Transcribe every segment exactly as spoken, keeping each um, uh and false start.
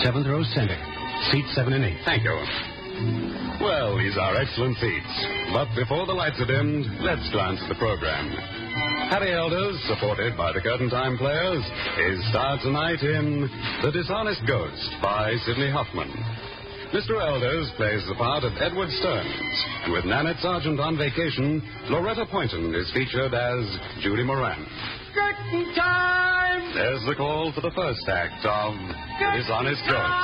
seventh row center. Seats seven and eight. Thank you. Well, these are excellent seats. But before the lights are dimmed, let's glance at the program. Harry Elders, supported by the Curtain Time Players, is starred tonight in The Dishonest Ghost by Sidney Hoffman. Mister Elders plays the part of Edward Stearns, and with Nanette Sargent on vacation, Loretta Poynton is featured as Judy Moran. Curtain time! There's the call for the first act of The Dishonest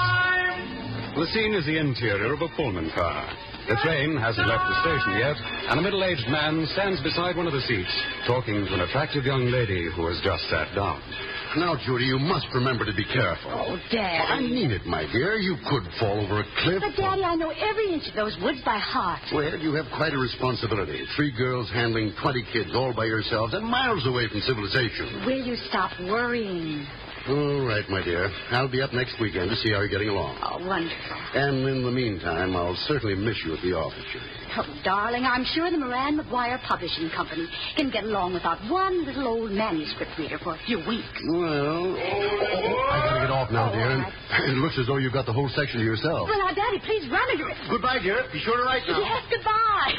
Ghost. The scene is the interior of a Pullman car. The train hasn't left the station yet, and a middle-aged man stands beside one of the seats, talking to an attractive young lady who has just sat down. Now, Judy, you must remember to be careful. Oh, Daddy. I mean it, my dear. You could fall over a cliff. But, Daddy, I know every inch of those woods by heart. Well, you have quite a responsibility. Three girls handling twenty kids all by yourselves and miles away from civilization. Will you stop worrying? All right, my dear. I'll be up next weekend to see how you're getting along. Oh, wonderful. And in the meantime, I'll certainly miss you at the office, Judy. Oh, darling, I'm sure the Moran McGuire Publishing Company can get along without one little old manuscript reader for a few weeks. Well, I gotta get off now, dear. And it looks as though you've got the whole section to yourself. Well, now, Daddy, please run into it. Goodbye, dear. Be sure to write now. Yes, goodbye.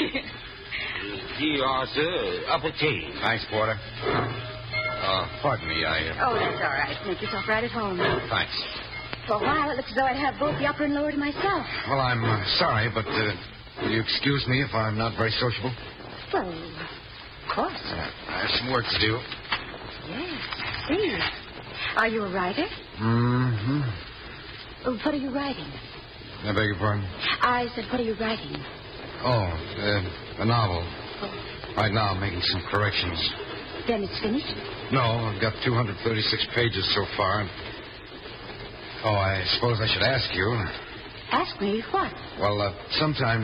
Here you are, sir. Upper tea. Thanks, Porter. Uh, pardon me, I... Uh... Oh, that's all right. Make yourself right at home. Thanks. For a while, it looks as though I'd have both the upper and lower to myself. Well, I'm uh, sorry, but uh, will you excuse me if I'm not very sociable? Well, of course. Uh, I have some work to do. Yes, I see. Are you a writer? Mm-hmm. Oh, what are you writing? I beg your pardon? I said, what are you writing? Oh, uh, a novel. Oh. Right now I'm making some corrections. Then it's finished? No, I've got two hundred thirty-six pages so far. And... Oh, I suppose I should ask you. Ask me what? Well, uh, sometime